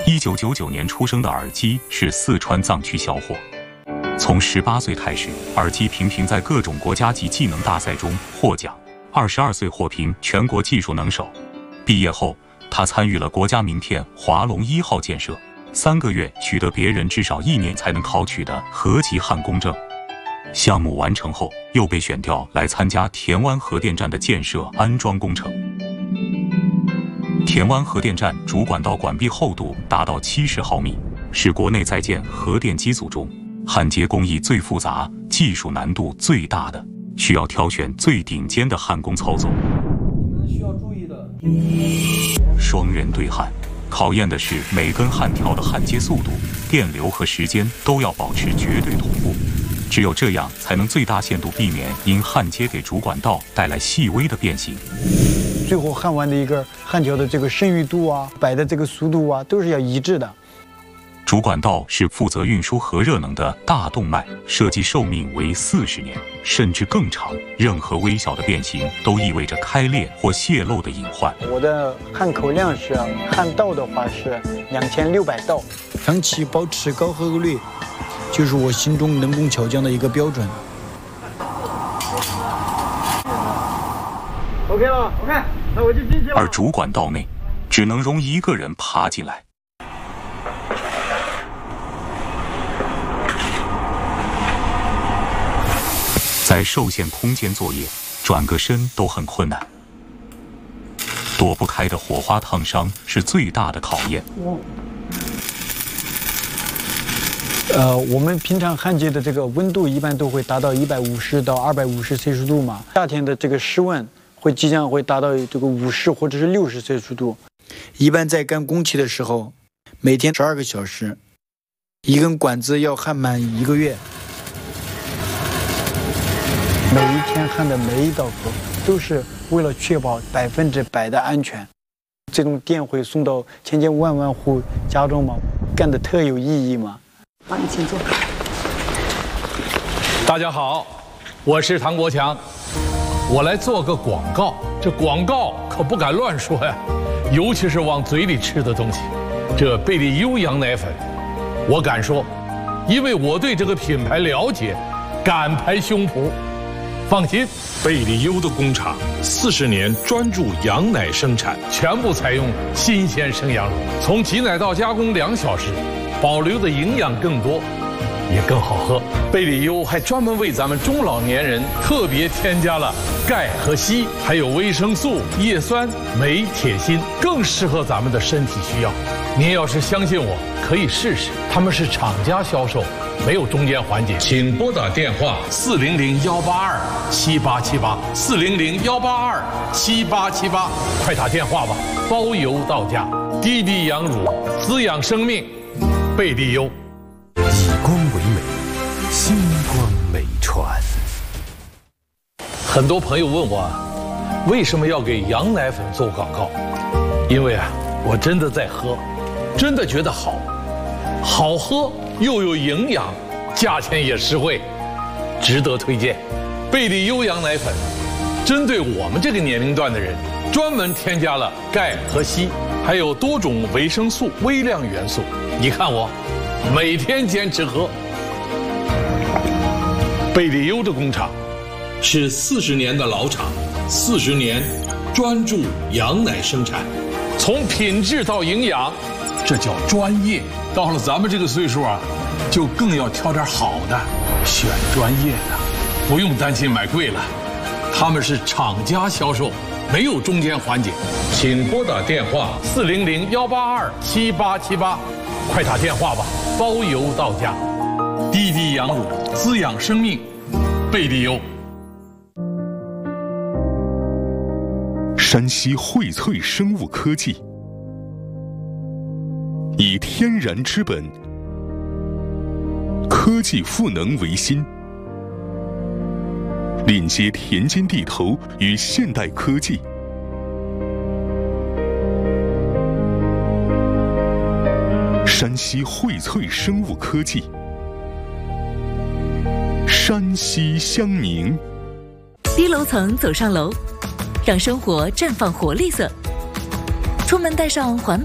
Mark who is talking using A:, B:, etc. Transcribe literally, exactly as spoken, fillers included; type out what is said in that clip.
A: 一九九九年出生的尔基是四川藏区小伙，从十八岁开始，尔基频频在各种国家级技能大赛中获奖。二十二岁获评全国技术能手。毕业后，他参与了国家名片华龙一号建设，三个月取得别人至少一年才能考取的核级焊工证。项目完成后，又被选调来参加田湾核电站的建设安装工程。田湾核电站主管道管壁厚度达到七十毫米，是国内在建核电机组中焊接工艺最复杂、技术难度最大的，需要挑选最顶尖的焊工操作。
B: 你们需要注意的，
A: 双人对焊，考验的是每根焊条的焊接速度、电流和时间都要保持绝对同步。只有这样，才能最大限度避免因焊接给主管道带来细微的变形。
C: 最后焊完的一个焊条的这个声誉度啊、摆的这个速度啊，都是要一致的。
A: 主管道是负责运输核热能的大动脉，设计寿命为四十年，甚至更长。任何微小的变形都意味着开裂或泄漏的隐患。
C: 我的焊口量是焊道的话是两千六百道，长期保持高合格率，就是我心中能工巧匠的一个标准。OK 了 ，OK， 那我就进去了。
A: 而主管道内只能容一个人爬进来。在受限空间作业，转个身都很困难，躲不开的火花烫伤是最大的考验。
C: 呃，我们平常焊接的这个温度一般都会达到一百五十到二百五十摄氏度嘛，夏天的这个室温会即将会达到这个五十或者是六十摄氏度。一般在干工期的时候，每天十二个小时，一根管子要焊满一个月。每一天焊的每一道活都是为了确保百分之百的安全。这种电会送到千千万万户家中嘛，干的特有意义嘛。
D: 帮你请坐。
E: 大家好，我是唐国强，我来做个广告。这广告可不敢乱说呀，尤其是往嘴里吃的东西。这贝利优羊奶粉，我敢说，因为我对这个品牌了解，敢拍胸脯。放心，
F: 贝利优的工厂四十年专注羊奶生产，
E: 全部采用新鲜生羊乳，从挤奶到加工两小时，保留的营养更多，也更好喝。贝利优还专门为咱们中老年人特别添加了钙和硒，还有维生素、叶酸、镁、铁、锌，更适合咱们的身体需要。您要是相信我，可以试试，他们是厂家销售。没有中间环节，请拨打电话四零零幺八二七八七八四零零幺八二七八七八，快打电话吧，包邮到家。滴滴羊乳滋养生命，贝利优。
G: 以光为美，星光美传。
E: 很多朋友问我，为什么要给羊奶粉做广告？因为啊，我真的在喝，真的觉得好，好喝。又有营养，价钱也实惠，值得推荐。贝利优羊奶粉，针对我们这个年龄段的人，专门添加了钙和硒，还有多种维生素、微量元素。你看我，每天坚持喝。贝利优的工厂是四十年的老厂，四十年专注羊奶生产，从品质到营养，这叫专业。到了咱们这个岁数啊，就更要挑点好的，选专业的，不用担心买贵了。他们是厂家销售，没有中间环节。请拨打电话四零零幺八二七八七八，快打电话吧，包邮到家。滴滴羊乳滋养生命，贝利优。
H: 山西荟萃生物科技。以天然之本，科技赋能为心，链接田间地头与现代科技。山西荟萃生物科技，山西乡宁。
I: 低楼层走上楼，让生活绽放活力色。出门带上环